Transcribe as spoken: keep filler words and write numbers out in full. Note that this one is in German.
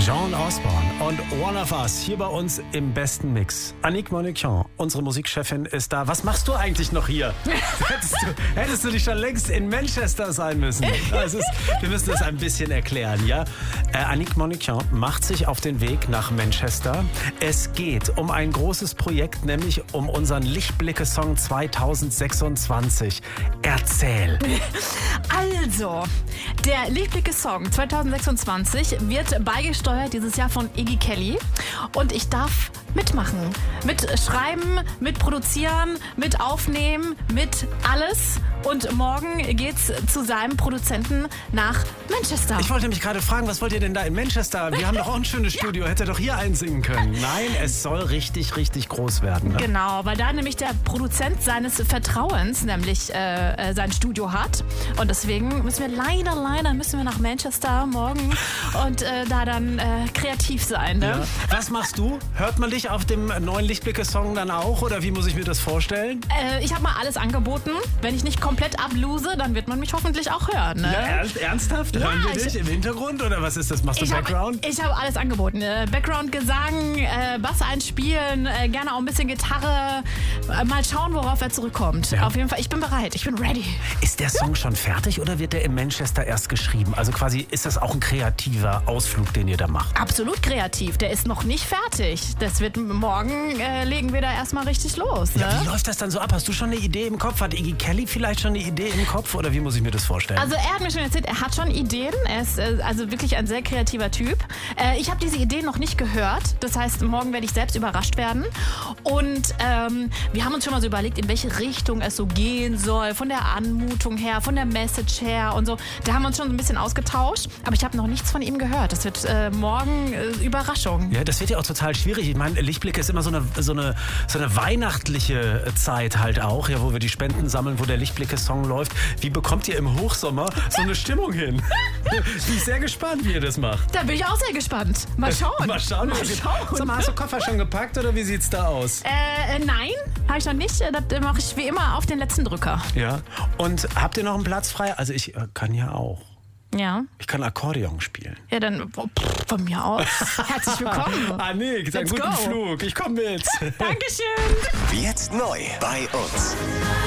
Jean Osborne und One of Us hier bei uns im besten Mix. Annick Monnichon, unsere Musikchefin, ist da. Was machst du eigentlich noch hier? hättest, du, hättest du dich schon längst in Manchester sein müssen. Das ist, wir müssen das ein bisschen erklären, ja? Äh, Annick Monnichon macht sich auf den Weg nach Manchester. Es geht um ein großes Projekt, nämlich um unseren Lichtblicke-Song zweitausendsechsundzwanzig. Erzähl. Also, der Lichtblicke-Song zweitausendsechsundzwanzig wird beigesteuert dieses Jahr von Iggy Kelly und ich darf mitmachen. Mit schreiben, mit produzieren, mit aufnehmen, mit alles. Und morgen geht's zu seinem Produzenten nach Manchester. Ich wollte mich gerade fragen, was wollt ihr denn da in Manchester? Wir haben doch auch ein schönes Studio, hätte doch hier einsingen können. Nein, es soll richtig, richtig groß werden. Ne? Genau, weil da nämlich der Produzent seines Vertrauens nämlich äh, sein Studio hat. Und deswegen müssen wir leider, leider müssen wir nach Manchester morgen und äh, da dann äh, kreativ sein. Ne? Ja. Was machst du? Hört man dich auf dem neuen Lichtblicke-Song dann auch? Oder wie muss ich mir das vorstellen? Äh, ich habe mal alles angeboten. Wenn ich nicht komplett ablose, dann wird man mich hoffentlich auch hören. Ne? Ja, ernst, ernsthaft? Ja, Hören wir dich ich, im Hintergrund oder was ist das? Machst du ich Background? Hab, ich habe alles angeboten. Äh, Background, Gesang, äh, Bass einspielen, äh, gerne auch ein bisschen Gitarre. Äh, mal schauen, worauf er zurückkommt. Ja. Auf jeden Fall, ich bin bereit. Ich bin ready. Ist der Song schon fertig oder wird der in Manchester erst geschrieben? Also quasi, ist das auch ein kreativer Ausflug, den ihr da macht? Absolut kreativ. Der ist noch nicht fertig. Das wird morgen, äh, legen wir da erstmal richtig los. Ne? Ja, wie läuft das dann so ab? Hast du schon eine Idee im Kopf? Hat Iggy Kelly vielleicht schon eine Idee im Kopf? Oder wie muss ich mir das vorstellen? Also er hat mir schon erzählt, er hat schon Ideen. Er ist äh, also wirklich ein sehr kreativer Typ. Äh, ich habe diese Ideen noch nicht gehört. Das heißt, morgen werde ich selbst überrascht werden. Und ähm, wir haben uns schon mal so überlegt, in welche Richtung es so gehen soll. Von der Anmutung her, von der Message her und so. Da haben wir uns schon so ein bisschen ausgetauscht. Aber ich habe noch nichts von ihm gehört. Das wird äh, morgen äh, Überraschung. Ja, das wird ja auch total schwierig. Ich meine, Lichtblicke ist immer so eine, so eine, so eine weihnachtliche Zeit halt auch, ja, wo wir die Spenden sammeln, wo der Lichtblicke-Song läuft. Wie bekommt ihr im Hochsommer so eine Stimmung hin? Bin ich sehr gespannt, wie ihr das macht. Da bin ich auch sehr gespannt. Mal schauen. Mal schauen. Mal schauen. Sag mal, hast du Koffer schon gepackt oder wie sieht's da aus? Äh, äh, nein, habe ich noch nicht. Das mache ich wie immer auf den letzten Drücker. Ja. Und habt ihr noch einen Platz frei? Also ich äh, kann ja auch. Ja. Ich kann Akkordeon spielen. Ja, dann oh, pff, von mir aus. Herzlich willkommen. Annick, einen Let's guten go. Flug. Ich komme mit. Dankeschön. Jetzt neu bei uns.